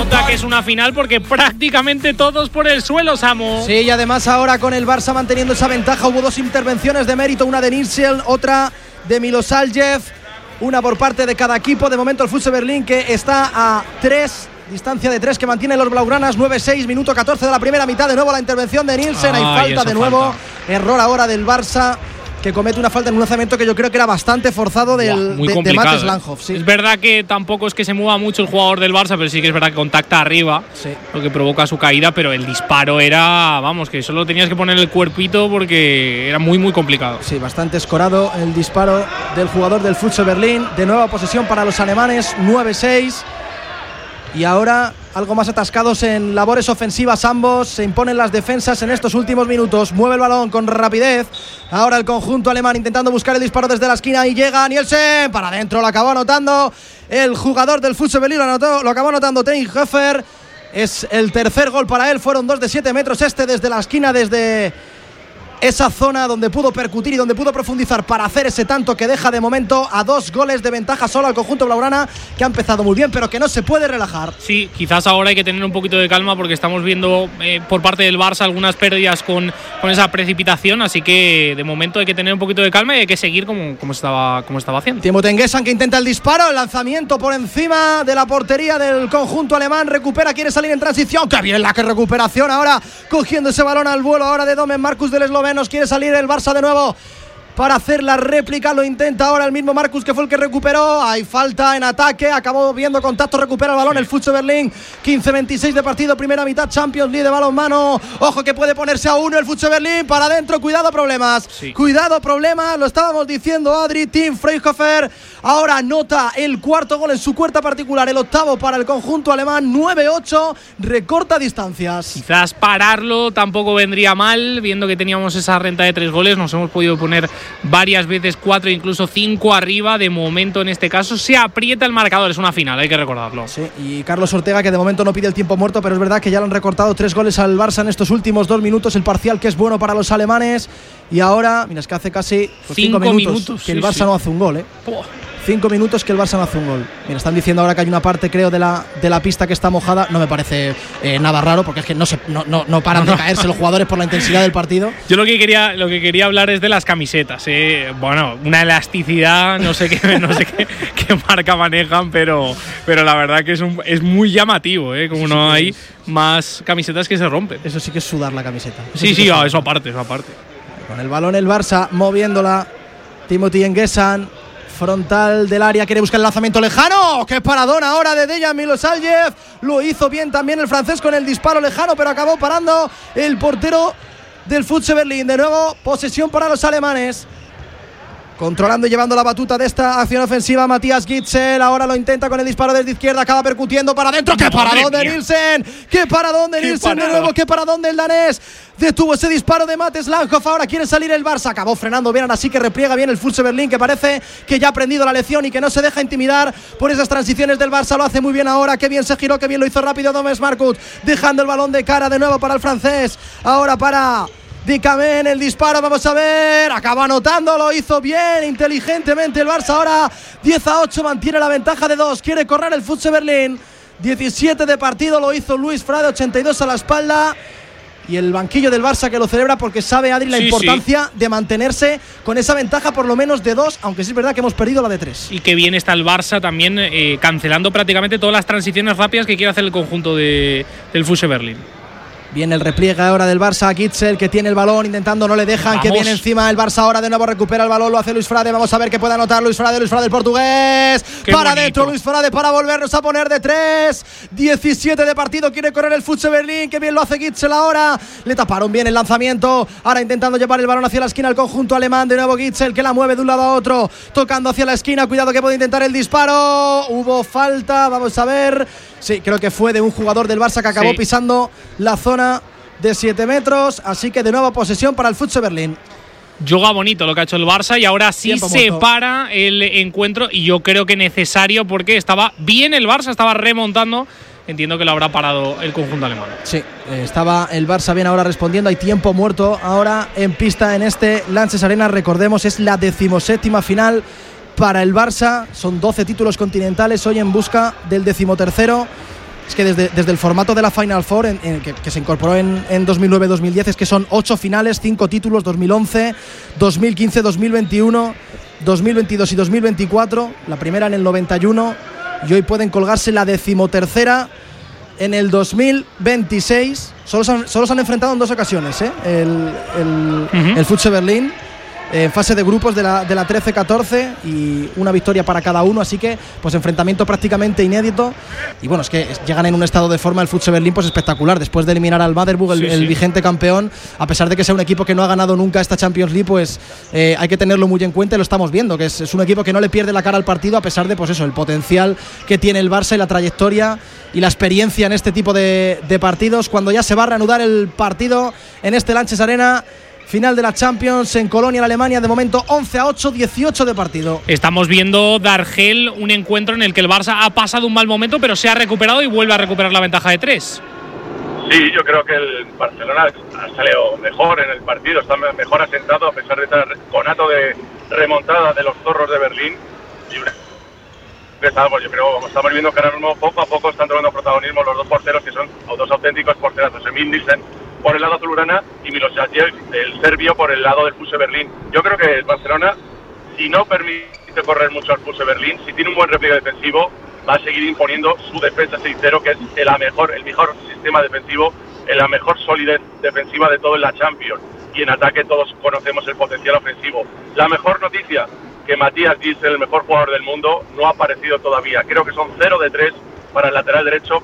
nota que es una final porque prácticamente todos por el suelo, Samu. Sí, y además ahora con el Barça manteniendo esa ventaja, hubo dos intervenciones de mérito, una de Nielsen, otra de Milosavljev, una por parte de cada equipo. De momento el FC Berlín, que está a 3, distancia de 3 que mantienen los blaugranas. 9-6, minuto 14 de la primera mitad. De nuevo la intervención de Nielsen. Hay falta de nuevo. Error ahora del Barça, que comete una falta en un lanzamiento que yo creo que era bastante forzado de Matt Slanhoff. Sí. Es verdad que tampoco es que se mueva mucho el jugador del Barça, pero sí que es verdad que contacta arriba, sí, lo que provoca su caída, pero el disparo era, vamos, que solo tenías que poner el cuerpito porque era muy, muy complicado. Sí, bastante escorado el disparo del jugador del FC Berlín. De nueva posesión para los alemanes, 9-6. Y ahora algo más atascados en labores ofensivas ambos. Se imponen las defensas en estos últimos minutos. Mueve el balón con rapidez. Ahora el conjunto alemán intentando buscar el disparo desde la esquina. Y llega Nielsen. Para adentro lo acabó anotando el jugador del FC Berlín. Lo acabó anotando Teinhofer. Es el tercer gol para él. Fueron 2 de 7 metros. Desde la esquina, desde esa zona donde pudo percutir y donde pudo profundizar para hacer ese tanto que deja de momento a 2 goles de ventaja solo al conjunto blaugrana, que ha empezado muy bien pero que no se puede relajar. Sí, quizás ahora hay que tener un poquito de calma porque estamos viendo por parte del Barça algunas pérdidas con esa precipitación, así que de momento hay que tener un poquito de calma y hay que seguir como estaba haciendo. Timothée Nguessan, que intenta el disparo, el lanzamiento por encima de la portería del conjunto alemán, recupera, quiere salir en transición, ¡qué bien la que recuperación! Ahora cogiendo ese balón al vuelo ahora de Domen Marcus del esloveno. Quiere salir el Barça de nuevo para hacer la réplica, lo intenta ahora el mismo Marcus, que fue el que recuperó. Hay falta en ataque, acabó viendo contacto, recupera el balón, sí. El FC Berlín, 15-26 de partido, primera mitad, Champions League de balonmano. Ojo que puede ponerse a 1 el FC Berlín, para adentro, cuidado problemas, sí. Cuidado problemas, lo estábamos diciendo, Adri. Tim Freyhofer ahora anota el cuarto gol en su cuarta particular, el octavo para el conjunto alemán. 9-8, recorta distancias. Quizás pararlo tampoco vendría mal, viendo que teníamos esa renta de 3 goles, nos hemos podido poner varias veces 4, incluso 5 arriba. De momento en este caso se aprieta el marcador, es una final, hay que recordarlo. Sí, y Carlos Ortega, que de momento no pide el tiempo muerto, pero es verdad que ya le han recortado 3 goles al Barça en estos últimos 2 minutos, el parcial que es bueno para los alemanes. Y ahora, mira, es que hace casi 5 minutos que el Barça no hace un gol, 5 minutos que el Barça no hace un gol. Mira, están diciendo ahora que hay una parte, creo, de la pista que está mojada. No me parece nada raro, porque es que no paran de caerse los jugadores por la intensidad del partido. Yo lo que quería hablar es de las camisetas. Bueno, una elasticidad, no sé qué marca manejan, pero la verdad que es muy llamativo, como no hay más camisetas que se rompen. Eso sí que es sudar la camiseta. Sí, eso aparte. Con el balón el Barça moviéndola. Timothée Nguessan, frontal del área, quiere buscar el lanzamiento lejano. ¡Qué paradón ahora de Dejan Milosavljev! Lo hizo bien también el francés con el disparo lejano, pero acabó parando el portero del FC Berlín. De nuevo, posesión para los alemanes. Controlando y llevando la batuta de esta acción ofensiva, Matthias Gitzel. Ahora lo intenta con el disparo desde izquierda, acaba percutiendo para adentro. ¡Qué paradón de Nielsen! ¡Qué paradón de Nielsen de nuevo! ¡Qué paradón del danés! Detuvo ese disparo de Matt Slanhoff. Ahora quiere salir el Barça. Acabó frenando bien, así que repliega bien el FC Berlín, que parece que ya ha aprendido la lección y que no se deja intimidar por esas transiciones del Barça. Lo hace muy bien ahora. Qué bien se giró, qué bien lo hizo rápido Domen Marcus, dejando el balón de cara de nuevo para el francés. Ahora para Dicamén, el disparo, vamos a ver, acaba anotando, lo hizo bien, inteligentemente el Barça. Ahora 10-8, mantiene la ventaja de 2, quiere correr el FC Berlín. 17 de partido, lo hizo Luis Frade, 82 a la espalda. Y el banquillo del Barça que lo celebra porque sabe, Adri, la importancia de mantenerse con esa ventaja por lo menos de 2, aunque sí es verdad que hemos perdido la de 3. Y que bien está el Barça también cancelando prácticamente todas las transiciones rápidas que quiere hacer el conjunto del FC Berlín. Viene el repliegue ahora del Barça, Gitzel, que tiene el balón, intentando, no le dejan, que viene encima el Barça ahora, de nuevo recupera el balón, lo hace Luis Frade, vamos a ver qué puede anotar Luis Frade el portugués, para adentro Luis Frade para volvernos a poner de 3, 17 de partido, quiere correr el FC Berlín, que bien lo hace Gitzel ahora, le taparon bien el lanzamiento, ahora intentando llevar el balón hacia la esquina al conjunto alemán, de nuevo Gitzel, que la mueve de un lado a otro, tocando hacia la esquina, cuidado que puede intentar el disparo, hubo falta, vamos a ver, sí, creo que fue de un jugador del Barça que acabó pisando la zona de 7 metros, así que de nuevo posesión para el FC Berlín. Yoga bonito lo que ha hecho el Barça y ahora sí se para el encuentro, y yo creo que necesario porque estaba bien el Barça, estaba remontando. Entiendo que lo habrá parado el conjunto alemán. Sí, estaba el Barça bien ahora respondiendo. Hay tiempo muerto ahora en pista en este Lanxess Arena. Recordemos, es la 17ª final para el Barça. Son 12 títulos continentales, hoy en busca del 13º. Es que desde el formato de la Final Four, que se incorporó en 2009-2010, es que son 8 finales, 5 títulos, 2011, 2015, 2021, 2022 y 2024, la primera en el 91, y hoy pueden colgarse la 13ª en el 2026. Solo se han enfrentado en 2 ocasiones, el Futse Berlín, en fase de grupos de la 13-14, y una victoria para cada uno, así que pues enfrentamiento prácticamente inédito. Y bueno, es que llegan en un estado de forma el Futse Berlín pues espectacular, después de eliminar al Baderburg, el vigente campeón, a pesar de que sea un equipo que no ha ganado nunca esta Champions League, pues hay que tenerlo muy en cuenta, y lo estamos viendo, que es un equipo que no le pierde la cara al partido, a pesar de pues eso, el potencial que tiene el Barça y la trayectoria y la experiencia en este tipo de partidos. Cuando ya se va a reanudar el partido en este Lanxess Arena, final de la Champions en Colonia, en Alemania, de momento 11-8, 18 de partido. Estamos viendo, Dargel, un encuentro en el que el Barça ha pasado un mal momento, pero se ha recuperado y vuelve a recuperar la ventaja de 3. Sí, yo creo que el Barcelona ha salido mejor en el partido, está mejor asentado a pesar de este conato de remontada de los zorros de Berlín. Estamos viendo que ahora mismo poco a poco están tomando protagonismo los 2 porteros, que son 2 auténticos porterazos, Emil Nielsen por el lado azulgrana y Milošević, el serbio, por el lado del Futse Berlín. Yo creo que el Barcelona, si no permite correr mucho al Futse Berlín, si tiene un buen repliegue defensivo, va a seguir imponiendo su defensa 6-0, que es el mejor sistema defensivo, la mejor solidez defensiva de todo en la Champions. Y en ataque todos conocemos el potencial ofensivo. La mejor noticia, que Matías Gisdol, el mejor jugador del mundo, no ha aparecido todavía. Creo que son 0 de 3 para el lateral derecho,